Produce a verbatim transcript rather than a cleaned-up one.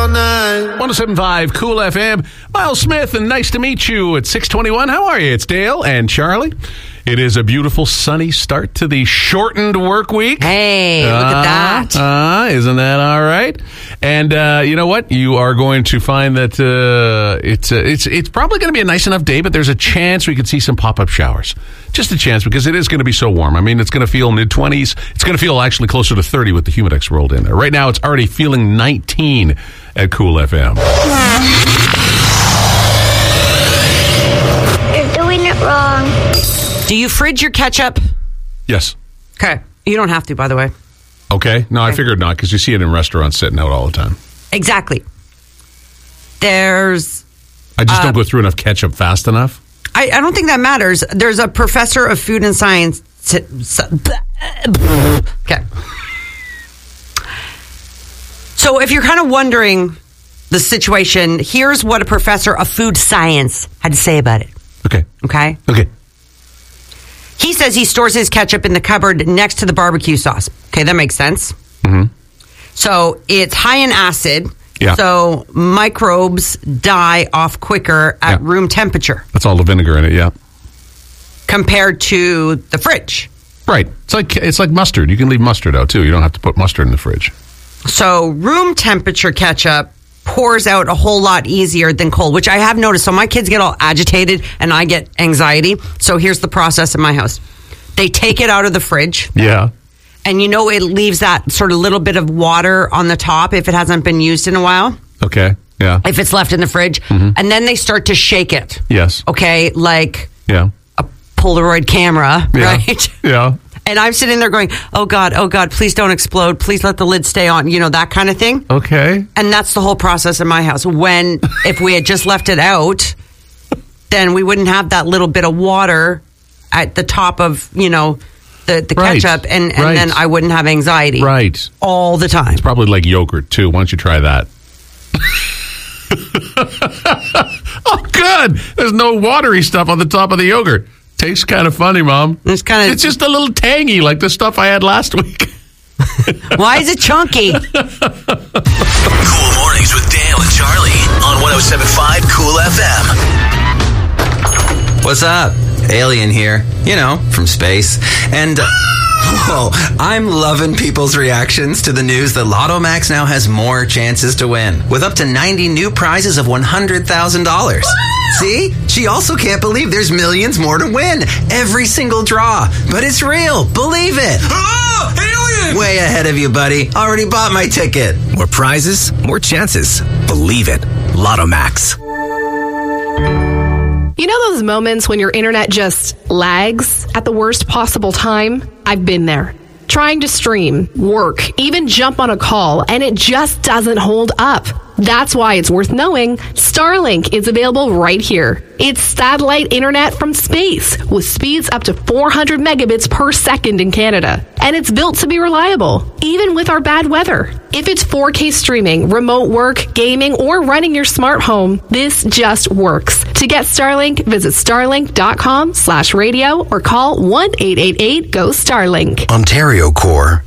all night. one oh seven point five Cool F M. Miles Smith, and nice to meet you at six twenty-one. How are you? It's Dale and Charlie. It is a beautiful sunny start to the shortened work week. Hey, look uh, at that. Uh, isn't that all right? And uh, you know what? You are going to find that uh, it's uh, it's it's probably going to be a nice enough day, but there's a chance we could see some pop-up showers. Just a chance, because it is going to be so warm. I mean, it's going to feel mid-twenties. It's going to feel actually closer to thirty with the Humidex rolled in there. Right now, it's already feeling nineteen at Cool F M. You're doing it wrong. Do you fridge your ketchup? Yes. Okay. You don't have to, by the way. Okay. No, I figured not, because you see it in restaurants sitting out all the time. Exactly. There's... I just uh, don't go through enough ketchup fast enough. I, I don't think that matters. There's a professor of food and science... Okay. So if you're kind of wondering the situation, here's what a professor of food science had to say about it. Okay. Okay? Okay. He says he stores his ketchup in the cupboard next to the barbecue sauce. Okay, that makes sense. Mm-hmm. So it's high in acid. Yeah. So microbes die off quicker at Yeah. room temperature That's all the vinegar in it, yeah. compared to the fridge. Right. It's like it's like mustard. You can leave mustard out, too. You don't have to put mustard in the fridge. So room temperature ketchup pours out a whole lot easier than cold, which I have noticed. So my kids get all agitated and I get anxiety. So here's the process in my house. They take it out of the fridge. Yeah. And you know, it leaves that sort of little bit of water on the top if it hasn't been used in a while. Okay. Yeah. If it's left in the fridge. Mm-hmm. And then they start to shake it. Yes. Okay. Like Yeah. a Polaroid camera, Yeah. right? Yeah. And I'm sitting there going, oh God, oh God, please don't explode. Please let the lid stay on. You know, that kind of thing. Okay. And that's the whole process in my house. When, if we had just left it out, then we wouldn't have that little bit of water at the top of, you know, the, the Right. ketchup. And, and Right. then I wouldn't have anxiety. Right. All the time. Probably like yogurt, too. Why don't you try that? Oh, good. There's no watery stuff on the top of the yogurt. Tastes kind of funny, Mom. It's kind of. It's just a little tangy, like the stuff I had last week. Why is it chunky? Cool Mornings with Dale and Charlie on one oh seven point five Cool F M. What's up? Alien here. You know, from space. And, uh, whoa, I'm loving people's reactions to the news that Lotto Max now has more chances to win, with up to ninety new prizes of one hundred thousand dollars. See? She also can't believe there's millions more to win. Every single draw. But it's real. Believe it. Oh, alien! Way ahead of you, buddy. Already bought my ticket. More prizes, more chances. Believe it. Lotto Max. You know those moments when your internet just lags at the worst possible time? I've been there. Trying to stream, work, even jump on a call, and it just doesn't hold up. That's why it's worth knowing Starlink is available right here. It's satellite internet from space with speeds up to four hundred megabits per second in Canada. And it's built to be reliable, even with our bad weather. If it's four K streaming, remote work, gaming, or running your smart home, this just works. To get Starlink, visit starlink.com slash radio or call one eight eight eight go Starlink. Ontario Core.